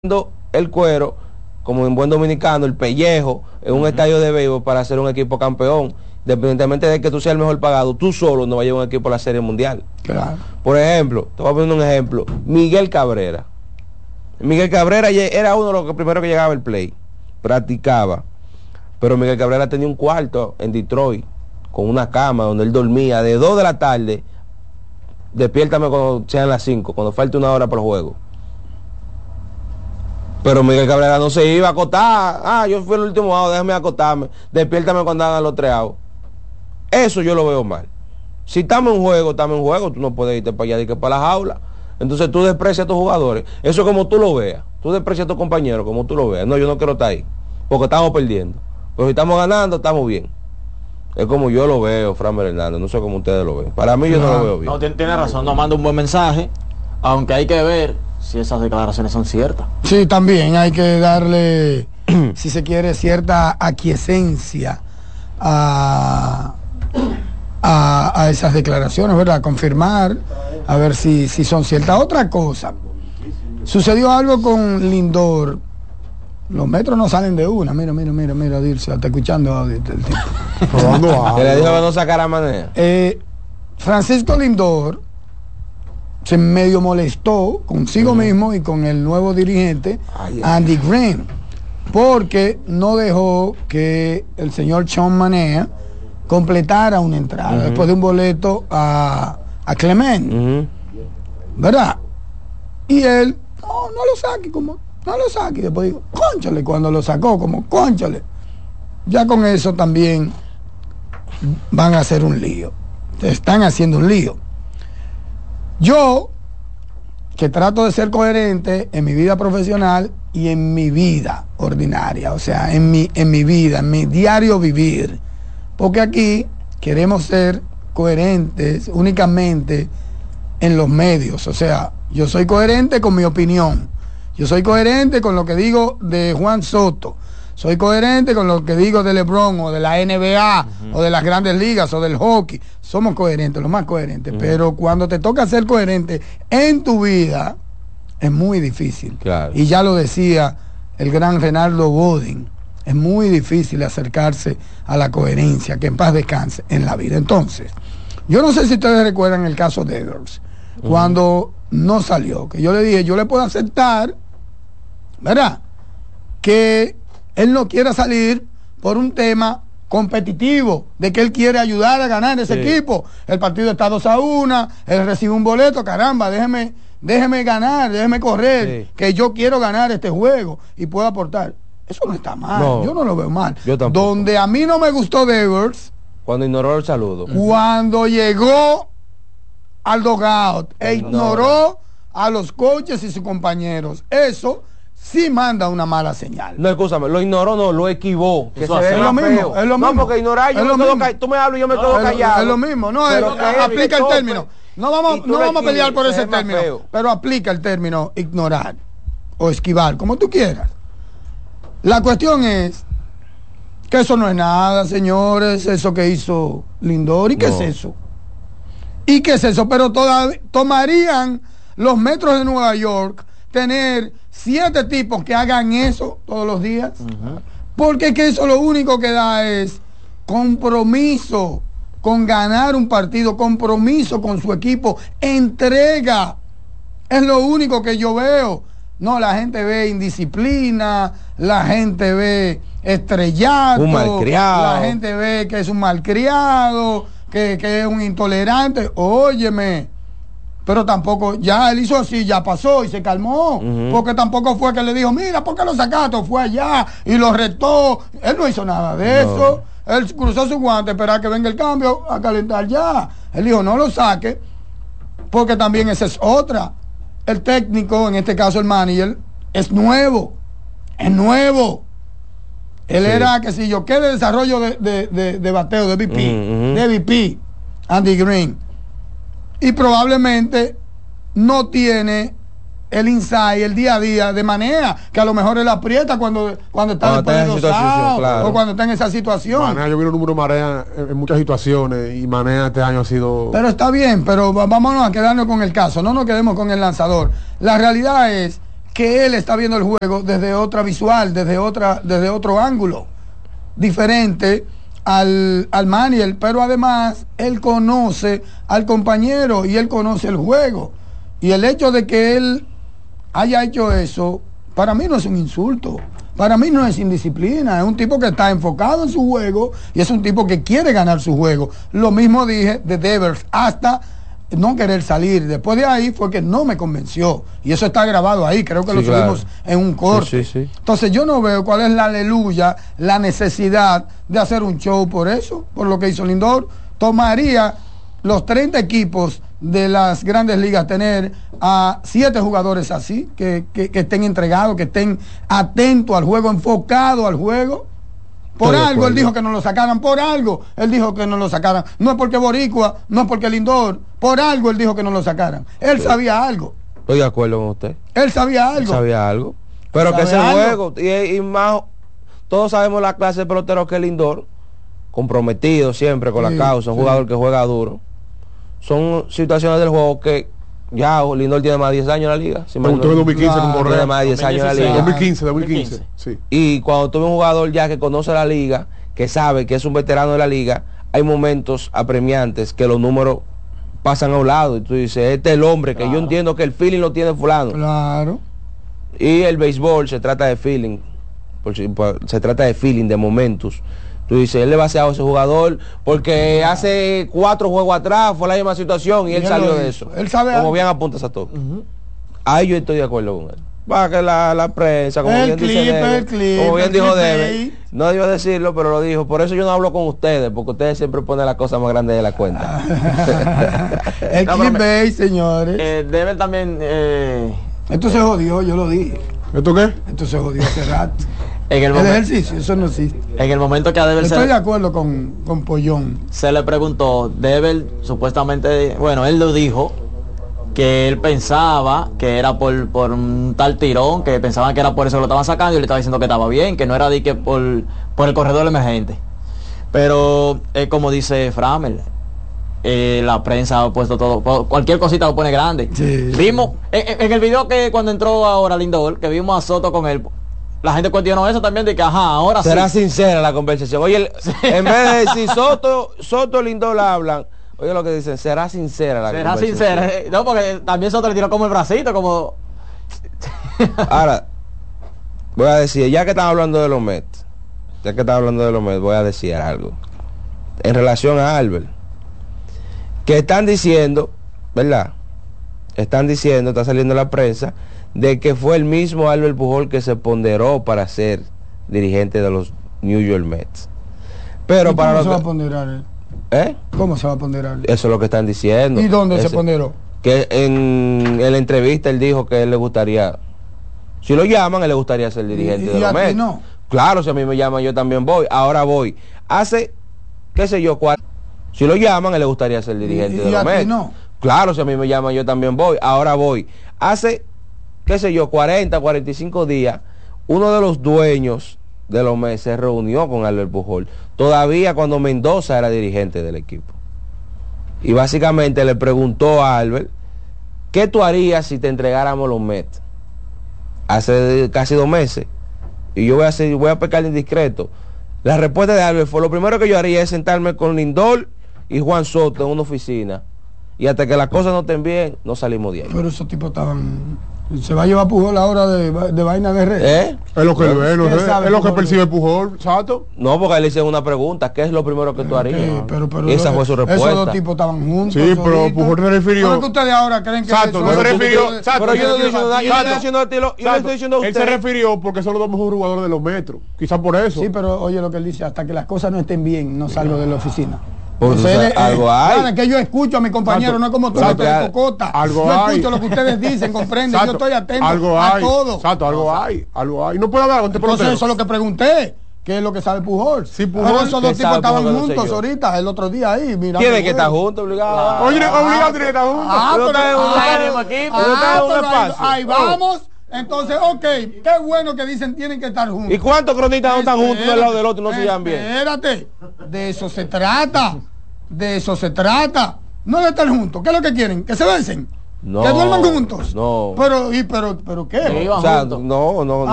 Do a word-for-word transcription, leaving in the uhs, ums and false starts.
el cuero, como en buen dominicano, el pellejo, en un uh-huh. estadio de béisbol para hacer un equipo campeón. Independientemente de que tú seas el mejor pagado, tú solo no vas a llevar un equipo a la Serie Mundial. Claro. Por ejemplo, te voy a poner un ejemplo. Miguel Cabrera. Miguel Cabrera era uno de los primeros que llegaba al play. Practicaba. Pero Miguel Cabrera tenía un cuarto en Detroit, con una cama donde él dormía de dos de la tarde. Despiértame cuando sean las cinco, cuando falte una hora para el juego. Pero Miguel Cabrera no se iba a acotar. Ah, yo fui el último out, déjame acotarme. Despiértame cuando hagan los tres outs. Eso yo lo veo mal. Si estamos en juego, estamos en juego, tú no puedes irte para allá y que para la jaula. Entonces tú desprecias a tus jugadores. Eso es como tú lo veas. Tú desprecias a tus compañeros como tú lo veas. No, yo no quiero estar ahí, porque estamos perdiendo. Pero si estamos ganando, estamos bien. Es como yo lo veo, Framber Hernández. No sé cómo ustedes lo ven. Para mí yo no, no lo veo bien. No, tiene, tiene razón, nos manda un buen mensaje. Aunque hay que ver si esas declaraciones son ciertas. Sí, también hay que darle, si se quiere, cierta aquiescencia a, a, a esas declaraciones, ¿verdad? Confirmar, a ver si, si son ciertas. Otra cosa, sucedió algo con Lindor. Los metros no salen de una. Mira, mira, mira, mira, Dirce, está escuchando audio del tipo. Que le dijo que no sacara manera. Eh, Francisco Lindor se medio molestó consigo uh-huh. mismo y con el nuevo dirigente ay, Andy ay. Green, porque no dejó que el señor Sean Manaea completara una entrada uh-huh. después de un boleto a, a Clement, uh-huh. ¿verdad? Y él, no, no lo saque, como, no lo saque. Y después digo, cónchale, cuando lo sacó, como, cónchale. Ya con eso también van a hacer un lío. Están haciendo un lío. Yo, que trato de ser coherente en mi vida profesional y en mi vida ordinaria, o sea, en mi, en mi vida, en mi diario vivir, porque aquí queremos ser coherentes únicamente en los medios, o sea, yo soy coherente con mi opinión, yo soy coherente con lo que digo de Juan Soto, soy coherente con lo que digo de LeBron o de la N B A uh-huh. o de las grandes ligas o del hockey. Somos coherentes, los más coherentes. Uh-huh. Pero cuando te toca ser coherente en tu vida, es muy difícil. Claro. Y ya lo decía el gran Renaldo Bodin, es muy difícil acercarse a la coherencia, que en paz descanse en la vida. Entonces, yo no sé si ustedes recuerdan el caso de Edwards, uh-huh. cuando no salió, que yo le dije, yo le puedo aceptar, ¿verdad?, que él no quiera salir por un tema competitivo, de que él quiere ayudar a ganar ese sí. equipo. El partido está dos a una, él recibe un boleto, caramba, déjeme, déjeme ganar, déjeme correr, sí. que yo quiero ganar este juego y puedo aportar. Eso no está mal, no, yo no lo veo mal. Yo tampoco. Donde a mí no me gustó de Edwards, cuando ignoró el saludo. Cuando llegó al dugout e ignoró a los coaches y sus compañeros. Eso sí manda una mala señal. No, escúchame, lo ignoró, no, lo esquivó. Que eso se es, lo mismo, es lo mismo. No, porque ignorar, yo me quedo callado. Tú me hablas y yo me no, quedo es callado. Lo, es lo mismo, no, es, aplica el término. No vamos, no vamos a pelear por ese término, feo. Pero aplica el término ignorar o esquivar, como tú quieras. La cuestión es que eso no es nada, señores, eso que hizo Lindor. ¿Y qué no. es eso? ¿Y qué es eso? Pero todavía tomarían los metros de Nueva York tener siete tipos que hagan eso todos los días, uh-huh. porque que eso lo único que da es compromiso con ganar un partido, compromiso con su equipo, entrega, es lo único que yo veo. No, la gente ve indisciplina, la gente ve estrellato, un malcriado, la gente ve que es un malcriado, que, que es un intolerante. Óyeme, pero tampoco, ya él hizo así, ya pasó y se calmó, uh-huh. porque tampoco fue que le dijo, mira, ¿por qué lo sacaste? Fue allá y lo retó. Él no hizo nada de no. eso. Él cruzó su guante, esperar que venga el cambio, a calentar ya. Él dijo, no lo saque, porque también esa es otra. El técnico, en este caso el manager, es nuevo, es nuevo. Él sí. era, que si yo, ¿qué de desarrollo de, de, de, de bateo, de V P, uh-huh. de V P, Andy Green. Y probablemente no tiene el insight, el día a día, de manera que a lo mejor él aprieta cuando, cuando está cuando después de dosado, claro. o cuando está en esa situación. Manea, yo vi el número de Marea en, en muchas situaciones y Manea este año ha sido... Pero está bien, pero vámonos a quedarnos con el caso, no nos quedemos con el lanzador. La realidad es que él está viendo el juego desde otra visual, desde otra, desde otro ángulo, diferente al, al Maniel, pero además él conoce al compañero y él conoce el juego. Y el hecho de que él haya hecho eso, para mí no es un insulto, para mí no es indisciplina, es un tipo que está enfocado en su juego y es un tipo que quiere ganar su juego. Lo mismo dije de Devers, hasta no querer salir. Después de ahí fue que no me convenció. Y eso está grabado ahí, creo que sí, lo subimos claro. en un corte. Sí, sí, sí. Entonces yo no veo cuál es la aleluya, la necesidad de hacer un show por eso, por lo que hizo Lindor. Tomaría los treinta equipos de las grandes ligas tener a siete jugadores así, que, que, que estén entregados, que estén atentos al juego, enfocados al juego. Por Estoy algo él dijo que no lo sacaran, por algo él dijo que no lo sacaran. No es porque Boricua, no es porque Lindor, por algo él dijo que no lo sacaran. Él sí. sabía algo. Estoy de acuerdo con usted. Él sabía algo. Él sabía algo. Pero que ese algo? juego, y, y más, todos sabemos la clase de pelotero que es Lindor, comprometido siempre con sí, la causa, un sí. jugador que juega duro. Son situaciones del juego que ya Lindor tiene más de diez años en la liga. Si no, tuve dos mil quince con Correa. Tiene más de diez años en la liga. dos mil quince, dos mil quince. Sí. Y cuando tuve un jugador ya que conoce la liga, que sabe que es un veterano de la liga, hay momentos apremiantes que los números pasan a un lado. Y tú dices, este es el hombre, que claro. yo entiendo que el feeling lo tiene fulano. Claro. Y el béisbol se trata de feeling. Se trata de feeling, de momentos. Tú dices, él le va a hacer a ese jugador porque hace cuatro juegos atrás fue la misma situación y, y él, él salió de eso. Él sabe como bien apuntas a todo. Uh-huh. Ahí yo estoy de acuerdo con él. Para que la, la prensa, como el bien clip, dice Debe, el clip, como bien el dijo clip Debe, no debió decirlo, pero lo dijo. Por eso yo no hablo con ustedes, porque ustedes siempre ponen las cosas más grandes de la cuenta. el no, clickbait, señores. Eh, Debe también... Eh, Esto se jodió, yo lo dije. ¿Esto qué? Esto se jodió hace rato. En el, el ejercicio, eso no existe. En el momento que a Devers... Estoy de acuerdo con, con Pollón. Se le preguntó, Devers supuestamente, bueno, él lo dijo, que él pensaba que era por, por un tal tirón, que pensaban que era por eso que lo estaban sacando, y le estaba diciendo que estaba bien, que no era de que por, por el corredor emergente. Pero es eh, como dice Framel, eh, la prensa ha puesto todo, cualquier cosita lo pone grande. Sí. Vimos, en, en el video que cuando entró ahora Lindor, que vimos a Soto con él, la gente cuestionó eso también, de que ajá, ahora será sí. sincera la conversación. Oye, el, sí. en vez de decir Soto, Soto Lindor hablan, oye lo que dicen, será sincera la será conversación. Será sincera, no, porque también Soto le tiró como el bracito, como... Ahora, voy a decir, ya que están hablando de los Mets, ya que están hablando de los Mets, voy a decir algo. En relación a Albert, que están diciendo, ¿verdad? Están diciendo, está saliendo en la prensa, de que fue el mismo Albert Pujol que se ponderó para ser dirigente de los New York Mets. Pero para ¿Cómo lo se que... va a ponderar él? ¿Eh? ¿Cómo se va a ponderar? Eso es lo que están diciendo. ¿Y dónde Ese, se ponderó? Que en, en la entrevista él dijo que él le gustaría, si lo llaman, él le gustaría ser dirigente ¿Y, y de los Mets. No? Claro, si a mí me llaman, yo también voy. Ahora voy. Hace, qué sé yo, cuatro. Si lo llaman, él le gustaría ser dirigente ¿Y, y de los Mets. No? Claro, si a mí me llaman, yo también voy. Ahora voy. Hace, qué sé yo, cuarenta, cuarenta y cinco días, uno de los dueños de los Mets se reunió con Albert Pujol, todavía cuando Mendoza era dirigente del equipo. Y básicamente le preguntó a Albert, ¿qué tú harías si te entregáramos los Mets? Hace casi dos meses. Y yo voy a hacer, voy a pecar indiscreto. La respuesta de Albert fue, lo primero que yo haría es sentarme con Lindor y Juan Soto en una oficina. Y hasta que las cosas no estén bien, no salimos de ahí. Pero esos tipos estaban... Se va a llevar Pujol ahora de, de vaina de red. ¿Eh? Es lo que, es, es, es lo que percibe Pujol, ¿sato? No, porque le hicieron una pregunta, ¿qué es lo primero que tú harías? Okay, pero, pero, y esa fue su respuesta. Esos dos tipos estaban juntos. Sí, pero ahorita. Pujol se refirió. ¿Cómo que ustedes ahora creen que Sato, no se refirió. Pero yo no estoy diciendo nada, yo no estoy diciendo a ti, yo no estoy diciendo a usted. Él se refirió porque son los dos mejores jugadores de los Metros. Quizás por eso. Sí, pero oye lo que él dice, hasta que las cosas no estén bien, no salgo de la oficina. Pues, o sea, eh, algo hay. Claro, que yo escucho a mi compañero, no es como tú que te cocota. Algo yo hay. escucho lo que ustedes dicen, comprenden. Sato, yo estoy atento algo a hay. todo. Exacto, algo no, hay, algo hay. No puede hablar con Entonces eso es lo que pregunté. ¿Qué es lo que sabe Pujol? Sí, Pujol. Pero esos dos tipos estaban Pujol, juntos no ahorita, el otro día ahí. Tiene que estar juntos, obligado. Oye, obligado tiene que estar juntos. Ah, pero, ah, pero ahí, ahí vamos. Entonces, ok, qué bueno que dicen tienen que estar juntos. ¿Y cuántos cronistas no están juntos uno al lado del otro y no se llevan bien? Espérate, de eso se trata. De eso se trata. No de estar juntos. ¿Qué es lo que quieren? Que se vencen. No, ¿Que duerman juntos? no. Pero, y, pero, pero ¿qué? Sí, iban O sea, juntos. no, no,